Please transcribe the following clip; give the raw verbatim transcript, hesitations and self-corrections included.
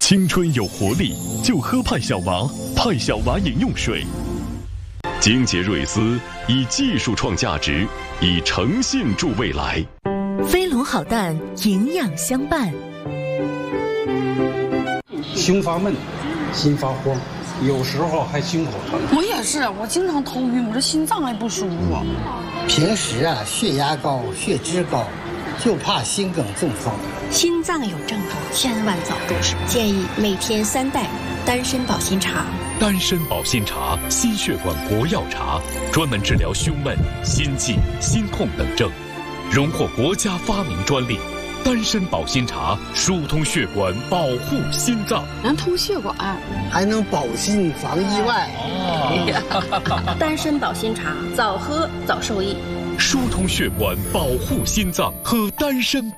青春有活力，就喝派小娃，派小娃饮用水。精洁瑞思以技术创价值，以诚信助未来。 飞龙好蛋，营养相伴。 胸发闷，心发慌，有时候还心口疼。 我也是，我经常头晕，我这心脏还不舒服。 平时啊，血压高，血脂高，就怕心梗中风。 心脏有症状，千万早重视。建议每天三袋丹参保心茶。 丹参保心茶，心血管活药茶，专门治疗胸闷、心悸、心痛等症，荣获国家发明专利。丹参保心茶疏通血管，保护心脏， 能通血管， 还能保心防意外。 哦、丹参保心茶，早喝早受益。 疏通血管，保护心脏，喝丹参保。